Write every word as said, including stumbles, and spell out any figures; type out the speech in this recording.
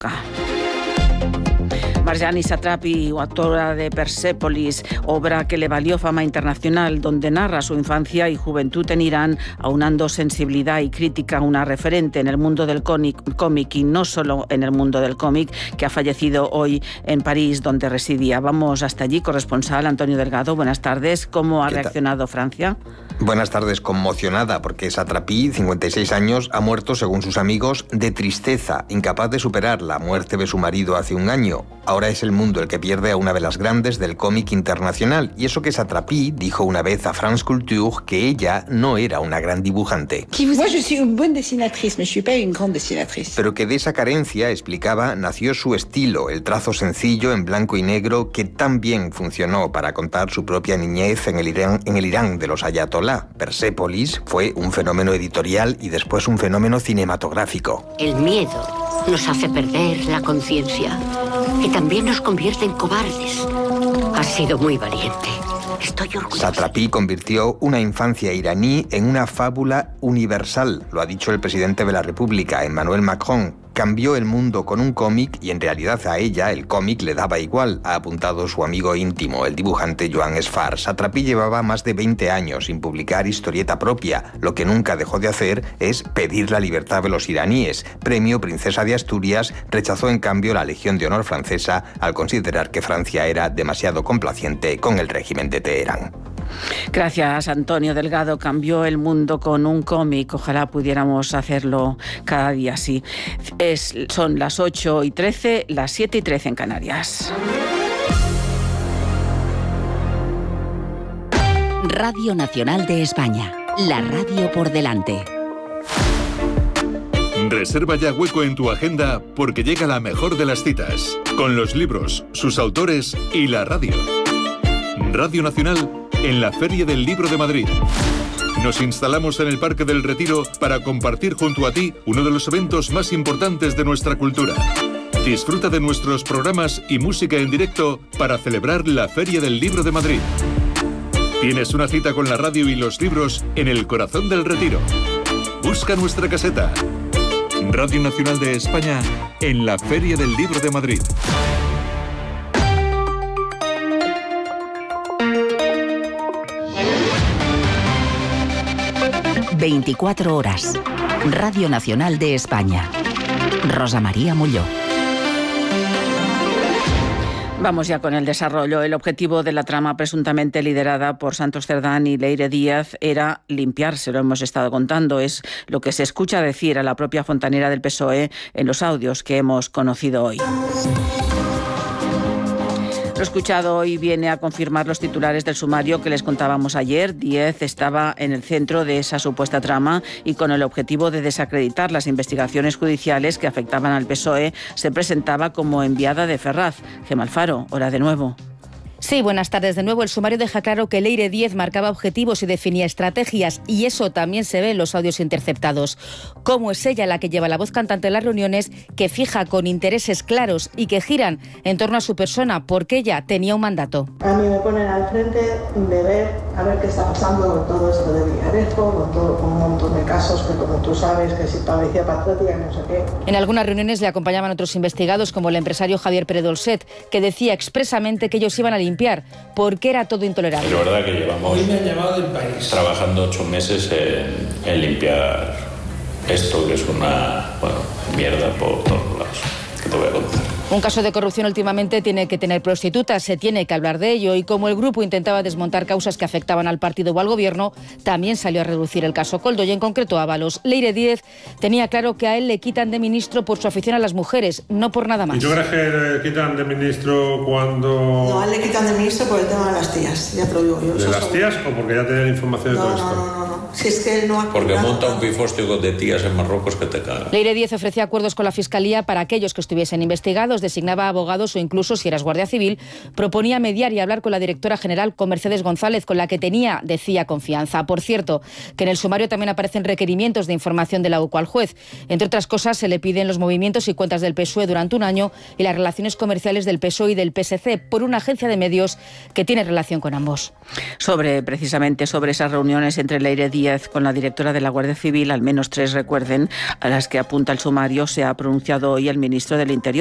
Marjane Satrapi, autora de Persépolis, obra que le valió fama internacional, donde narra su infancia y juventud en Irán, aunando sensibilidad y crítica, una referente en el mundo del cómic y no solo en el mundo del cómic, que ha fallecido hoy en París, donde residía. Vamos hasta allí, corresponsal Antonio Delgado. Buenas tardes. ¿Cómo ha reaccionado Francia? Buenas tardes, conmocionada, porque Satrapi, cincuenta y seis años, ha muerto, según sus amigos, de tristeza, incapaz de superar la muerte de su marido hace un año. Ahora es el mundo el que pierde a una de las grandes del cómic internacional, y eso que Satrapi dijo una vez a France Culture que ella no era una gran dibujante. Pero que de esa carencia, explicaba, nació su estilo, el trazo sencillo en blanco y negro que tan bien funcionó para contar su propia niñez en el Irán, en el Irán de los ayatolá. Persépolis fue un fenómeno editorial y después un fenómeno cinematográfico. El miedo nos hace perder la conciencia y también nos convierte en cobardes. Has sido muy valiente. Estoy orgullosa. Satrapi convirtió una infancia iraní en una fábula universal, lo ha dicho el presidente de la República, Emmanuel Macron. Cambió el mundo con un cómic y en realidad a ella el cómic le daba igual, ha apuntado su amigo íntimo, el dibujante Joan Sfar. Satrapi llevaba más de veinte años sin publicar historieta propia. Lo que nunca dejó de hacer es pedir la libertad de los iraníes. Premio Princesa de Asturias, rechazó en cambio la Legión de Honor francesa al considerar que Francia era demasiado complaciente con el régimen de Teherán. Gracias, Antonio Delgado. Cambió el mundo con un cómic. Ojalá pudiéramos hacerlo cada día así. Es, son las ocho y trece, las siete y trece en Canarias. Radio Nacional de España. La radio por delante. Reserva ya hueco en tu agenda porque llega la mejor de las citas, con los libros, sus autores y la radio. Radio Nacional en la Feria del Libro de Madrid. Nos instalamos en el Parque del Retiro para compartir junto a ti uno de los eventos más importantes de nuestra cultura. Disfruta de nuestros programas y música en directo para celebrar la Feria del Libro de Madrid. Tienes una cita con la radio y los libros en el corazón del Retiro. Busca nuestra caseta. Radio Nacional de España en la Feria del Libro de Madrid. veinticuatro horas. Radio Nacional de España. Rosa María Molló. Vamos ya con el desarrollo. El objetivo de la trama presuntamente liderada por Santos Cerdán y Leire Díaz era limpiarse, lo hemos estado contando. Es lo que se escucha decir a la propia fontanera del P S O E en los audios que hemos conocido hoy. Lo escuchado hoy viene a confirmar los titulares del sumario que les contábamos ayer. Díaz estaba en el centro de esa supuesta trama y con el objetivo de desacreditar las investigaciones judiciales que afectaban al P S O E se presentaba como enviada de Ferraz. Gemma Alfaro, hora de nuevo. Sí, buenas tardes de nuevo. El sumario deja claro que Leire Díaz marcaba objetivos y definía estrategias, y eso también se ve en los audios interceptados. Cómo es ella la que lleva la voz cantante en las reuniones, que fija con intereses claros y que giran en torno a su persona, porque ella tenía un mandato. A mí me ponen al frente de ver a ver qué está pasando con todo esto de Villarejo, con, todo, con un montón de casos que, como tú sabes, que si parecía patriótica, no sé qué. En algunas reuniones le acompañaban otros investigados, como el empresario Javier Pérez Dolcet, que decía expresamente que ellos iban a limpiar porque era todo intolerable. Es verdad que llevamos trabajando ocho meses en, en limpiar esto, que es una bueno, mierda por todos lados. ¿Qué te voy a contar? Un caso de corrupción últimamente tiene que tener prostitutas, se tiene que hablar de ello, y como el grupo intentaba desmontar causas que afectaban al partido o al gobierno, también salió a reducir el caso Koldo y en concreto a Ábalos. Leire Díaz tenía claro que a él le quitan de ministro por su afición a las mujeres, no por nada más. ¿Y tú crees que le quitan de ministro cuando...? No, a él le quitan de ministro por el tema de las tías, ya te lo digo yo. ¿De las tías o porque ya tenían información de no, todo no, esto? No, no, no. Si es que él no ha Porque cobrado, monta un pifóstico de tías en Marruecos que te caga. Leire Díaz ofrecía acuerdos con la Fiscalía para aquellos que estuviesen investigados, designaba abogados o incluso, si eras Guardia Civil, proponía mediar y hablar con la directora general, con Mercedes González, con la que tenía, decía, confianza. Por cierto, que en el sumario también aparecen requerimientos de información de la U C O al juez. Entre otras cosas, se le piden los movimientos y cuentas del P S O E durante un año y las relaciones comerciales del P S O E y del P S C por una agencia de medios que tiene relación con ambos. Sobre, precisamente, sobre esas reuniones entre Leire Díaz diez con la directora de la Guardia Civil, al menos tres, recuerden, a las que apunta el sumario, se ha pronunciado hoy el ministro del Interior.